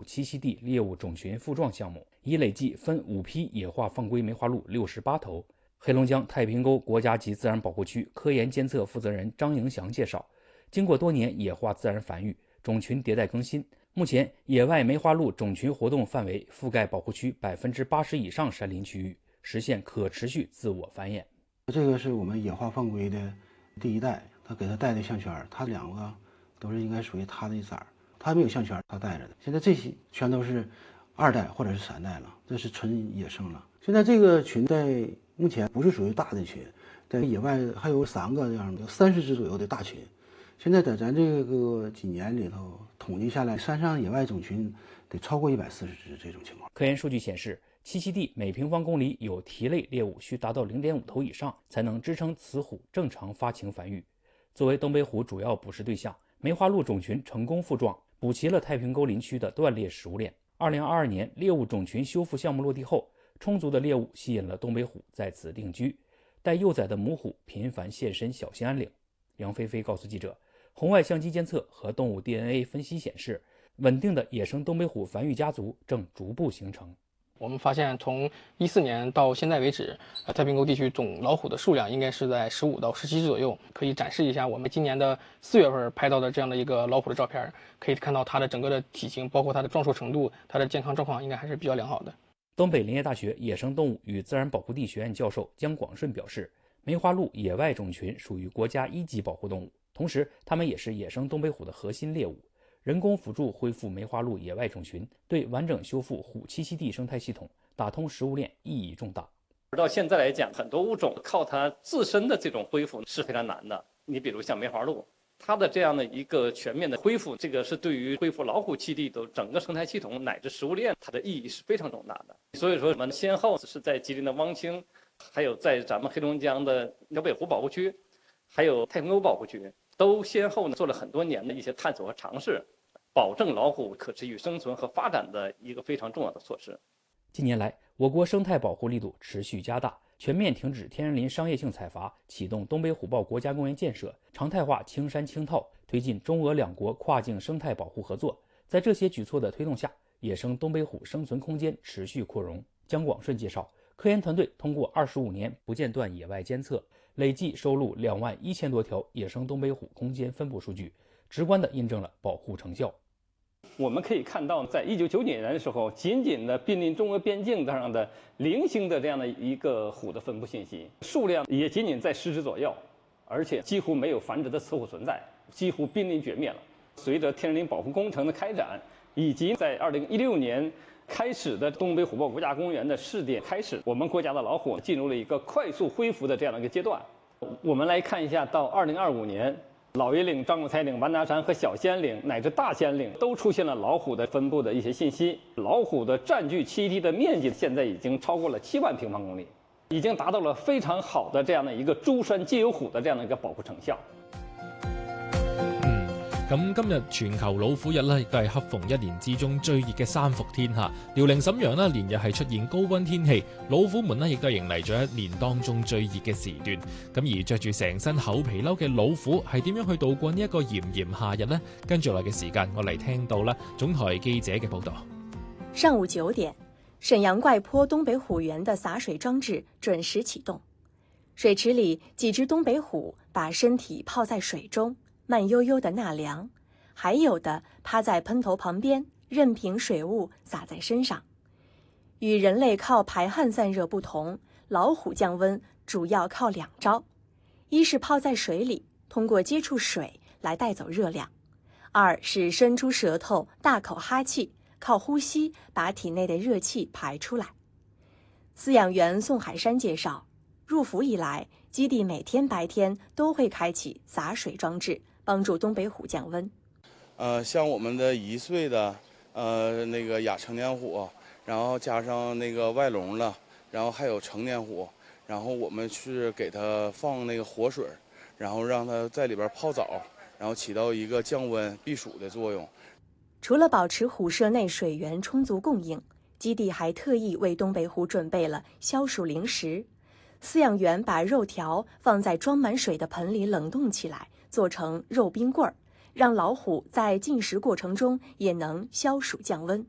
栖息地猎物种群复壮项目，已累计分5批野化放归梅花鹿68头。黑龙江太平沟国家级自然保护区科研监测负责人张迎祥介绍，经过多年野化自然繁育，种群迭代更新，目前野外梅花鹿种群活动范围覆盖保护区80%以上山林区域，实现可持续自我繁衍。 这个是我们野化放归的第一代，他给他带的项圈，他2个都是应该属于他的一崽儿，他没有项圈，他带着的。现在这些全都是2代或者是3代了，这是纯野生了。现在这个群在目前不是属于大的群，在野外还有3个这样的30只左右的大群。现在在咱这个几年里头统计下来，山上野外种群得超过140只这种情况。 科研数据显示，栖息地每平方公里有蹄类猎物需达到0.5头以上，才能支撑雌虎正常发情繁育。作为东北虎主要捕食对象，梅花鹿种群成功复壮，补齐了太平沟林区的断裂食物链。2022年猎物种群修复项目落地后，充足的猎物吸引了东北虎在此定居，带幼崽的母虎频繁现身小兴安岭。杨菲菲告诉记者，红外相机监测和动物 DNA 分析显示，稳定的野生东北虎繁育家族正逐步形成。 我们发现，从14年到现在为止，太平沟地区总老虎的数量应该是在15到17只左右。可以展示一下我们今年的4月份拍到的这样的一个老虎的照片，可以看到它的整个的体型，包括它的壮硕程度，它的健康状况应该还是比较良好的。 东北林业大学野生动物与自然保护地学院教授姜广顺表示，梅花鹿野外种群属于国家1级保护动物，同时它们也是野生东北虎的核心猎物。人工辅助恢复梅花鹿野外种群，对完整修复虎栖息地生态系统、打通食物链意义重大。 到现在来讲，很多物种靠它自身的这种恢复是非常难的。你比如像梅花鹿，它的这样的一个全面的恢复，这个是对于恢复老虎栖地的整个生态系统乃至食物链，它的意义是非常重大的。所以说，我们先后是在吉林的汪清，还有在咱们黑龙江的辽北湖保护区，还有太平沟保护区，都先后做了很多年的一些探索和尝试，保证老虎可持续生存和发展的一个非常重要的措施。 近年来，我国生态保护力度持续加大，全面停止天然林商业性采伐，启动东北虎豹国家公园建设，常态化青山青套，推进中俄2国跨境生态保护合作。在这些举措的推动下，野生东北虎生存空间持续扩容。姜广顺介绍，科研团队通过25年不间断野外监测，累计收录21000多条野生东北虎空间分布数据，直观地印证了保护成效。 我们可以看到，在1999年的时候，紧紧的濒临中俄边境上的零星的这样的一个虎的分布信息，数量也仅仅在10只左右，而且几乎没有繁殖的雌虎存在，几乎濒临绝灭了。随着天然林保护工程的开展，以及在2016年开始的东北虎豹国家公园的试点开始，我们国家的老虎进入了一个快速恢复的这样的一个阶段。我们来看一下，到2025年。老爷岭、张果彩岭、完达山和小兴安岭乃至大兴安岭都出现了老虎的分布的一些信息。老虎的占据栖息地的面积现在已经超过了7万平方公里，已经达到了非常好的这样的一个諸山皆有虎的这样的一个保護成效。 咁今日全球老虎日咧，亦都係恰逢1年之中最熱嘅3伏天嚇。遼寧瀋陽咧連日係出現高溫天氣，老虎們咧亦都迎嚟咗1年當中最熱嘅時段。咁而着住成身厚皮褸嘅老虎係點樣去度過呢一個炎炎夏日呢？跟住落嘅時間，我嚟聽到咧總台記者嘅報導。 上午9點，瀋陽怪坡東北虎園的灑水裝置準時啟動，水池裡幾隻東北虎把身體泡在水中，慢悠悠的納涼，還有的趴在噴頭旁邊，任憑水霧灑在身上。與人類靠排汗散熱不同，老虎降溫主要靠2招：一是泡在水裡，通過接觸水來帶走熱量；二是伸出舌頭大口哈氣，靠呼吸把體內的熱氣排出來。飼養員宋海山介紹，入伏以來，基地每天白天都會開啟灑水裝置，幫助東北虎降溫。 像我們的1歲的那個亞成年虎，然後加上那個外籠了，然後還有成年虎，然後我們是給它放那個活水，然後讓它在裡邊泡澡，然後起到一個降溫避暑的作用。 除了保持虎舍內水源充足供應，基地還特意為東北虎準備了消暑零食。飼養員把肉條放在裝滿水的盆裡冷凍起來，做成肉冰棍兒，讓老虎在進食過程中也能消暑降溫。